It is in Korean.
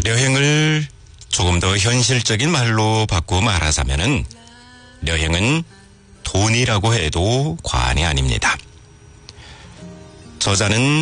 려행을 조금 더 현실적인 말로 바꾸어 말하자면은 려행은 돈이라고 해도 과언이 아닙니다. 저자는